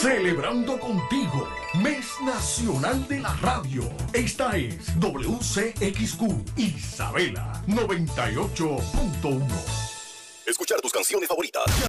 Celebrando contigo, Mes Nacional de la Radio. Esta es WCXQ Isabela 98.1. Escuchar tus canciones favoritas.